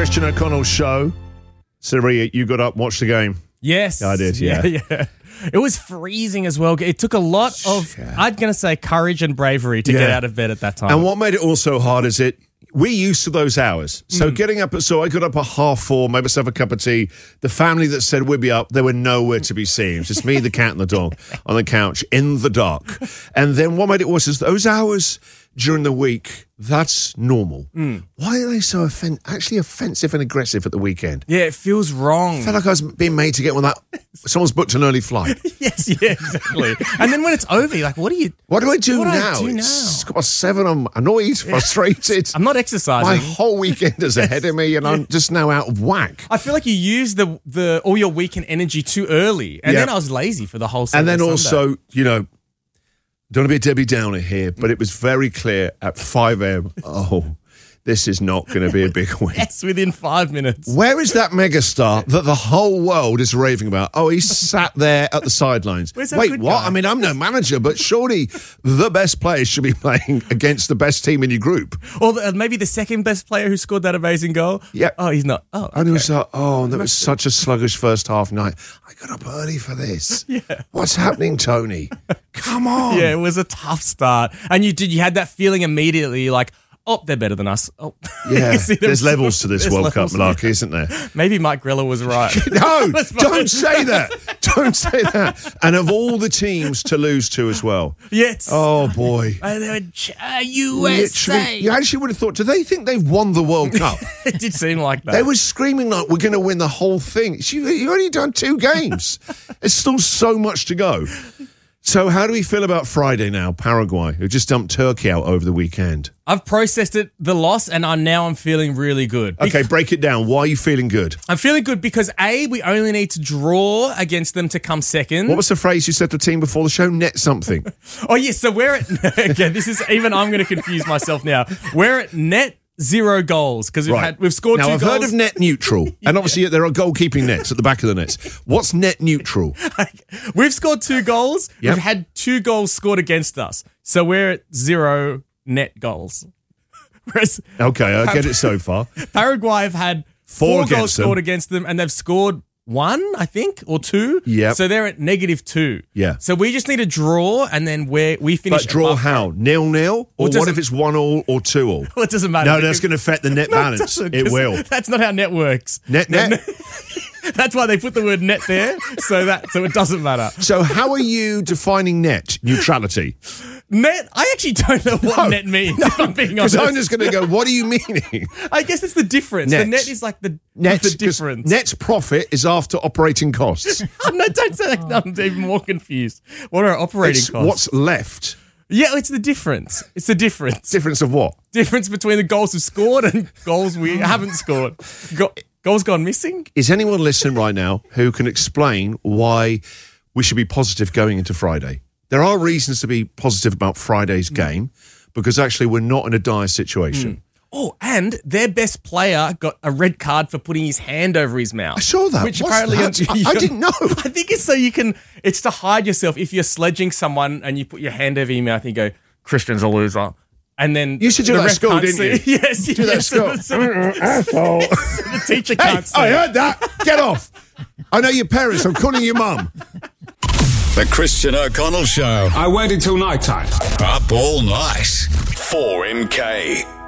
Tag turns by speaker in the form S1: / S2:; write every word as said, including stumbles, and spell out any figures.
S1: Christian O'Connell show. Siri, you got up, watched the game.
S2: Yes.
S1: I did, yeah.
S2: yeah. yeah. It was freezing as well. It took a lot of, yeah. I'm going to say, courage and bravery to yeah. get out of bed at that time.
S1: And what made it all so hard is it, we're used to those hours. So mm. getting up, at, so I got up at half four, made myself a cup of tea. The family that said we'd be up, they were nowhere to be seen. It was just me, the cat and the dog on the couch in the dark. And then what made it worse is those hours during the week, that's normal. Mm. Why are they so offen- actually offensive and aggressive at the weekend?
S2: Yeah, it feels wrong.
S1: I felt like I was being made to get one that someone's booked an early flight.
S2: yes, yeah, exactly. And then when it's over, you're like, what do you
S1: What do I do
S2: what
S1: now?
S2: Do I do
S1: it's
S2: now?
S1: got seven, I'm annoyed, frustrated.
S2: I'm not exercising.
S1: My whole weekend is ahead of me and I'm just now out of whack.
S2: I feel like you use the the all your weekend energy too early. And yep. then I was lazy for the whole Saturday.
S1: And then also,
S2: Sunday.
S1: you know, don't want to be a Debbie Downer here, but it was very clear at five a.m. Oh, this is not going to be a big win.
S2: Yes, within five minutes.
S1: Where is that megastar that the whole world is raving about? Oh, he's sat there at the sidelines. Wait, what?
S2: Guy?
S1: I mean, I'm no manager, but surely the best players should be playing against the best team in your group.
S2: Or the, maybe the second best player who scored that amazing goal.
S1: Yeah.
S2: Oh, he's not. Oh, okay.
S1: And it was like, oh, that was such a sluggish first half night. I got up early for this.
S2: Yeah.
S1: What's happening, Tony? Come on.
S2: Yeah, it was a tough start. And you did. You had that feeling immediately like, oh, they're better than us. Oh.
S1: Yeah, there's levels to this World Cup, Malarkey, isn't there?
S2: Maybe Mike Grella was right.
S1: No, don't say that. Don't say that. And of all the teams to lose to as well.
S2: Yes.
S1: Oh, boy.
S2: Uh, they were uh, U S A.
S1: Literally, you actually would have thought, do they think they've won the World Cup?
S2: It did seem like that.
S1: They were screaming like, we're going to win the whole thing. You, you've only done two games. There's still so much to go. So how do we feel about Friday now, Paraguay, who just dumped Turkey out over the weekend?
S2: I've processed it, the loss, and I now I'm feeling really good.
S1: Okay, break it down. Why are you feeling good?
S2: I'm feeling good because, A, we only need to draw against them to come second.
S1: What was the phrase you said to the team before the show? Net something.
S2: Oh, yes, so we're at... Again, this is... Even I'm going to confuse myself now. We're at net... Zero goals because we've
S1: right.
S2: had we've scored
S1: now,
S2: two
S1: I've
S2: goals.
S1: I've heard of net neutral, and obviously yeah. there are goalkeeping nets at the back of the nets. What's net neutral?
S2: We've scored two goals. Yep. We've had two goals scored against us, so we're at zero net goals. Whereas
S1: okay, I get it so far.
S2: Paraguay have had
S1: four,
S2: four goals
S1: them.
S2: scored against them, and they've scored one, I think, or two.
S1: Yeah.
S2: So they're at negative two.
S1: Yeah.
S2: So we just need a draw, and then we we finish.
S1: But draw how? Nil nil, or
S2: well,
S1: what if it's one all or two all?
S2: Well, it doesn't matter.
S1: No, that's going to affect the net no, balance. It, it will.
S2: That's not how net works.
S1: Net net.
S2: That's why they put the word net there, so that so it doesn't matter.
S1: So how are you defining net neutrality?
S2: Net? I actually don't know what no, net means, no, if I'm being honest.
S1: Because I'm just going to go, what are you meaning?
S2: I guess it's the difference. Net. The net is like the, net, the difference.
S1: Net's profit is after operating costs.
S2: No, don't say that. I'm even more confused. What are operating
S1: it's
S2: costs?
S1: What's left?
S2: Yeah, it's the difference. It's the difference.
S1: Difference of what?
S2: Difference between the goals we've scored and goals we haven't scored. Go- goals gone missing?
S1: Is anyone listening right now who can explain why we should be positive going into Friday? There are reasons to be positive about Friday's mm. game because actually we're not in a dire situation.
S2: Mm. Oh, and their best player got a red card for putting his hand over his mouth.
S1: I saw that.
S2: Which
S1: What's
S2: apparently
S1: that? I, I didn't know.
S2: I think it's so you can, it's to hide yourself. If you're sledging someone and you put your hand over your mouth and you go, Christian's a loser. And then
S1: you should do
S2: the
S1: that at school, didn't
S2: see.
S1: you?
S2: Yes,
S1: you do
S2: yes.
S1: that at school. Asshole.
S2: The teacher can't
S1: hey,
S2: see.
S1: I heard that. Get off. I know your parents. I'm calling your mum.
S3: The Christian O'Connell Show.
S4: I waited till night time.
S3: Up all night. four M K.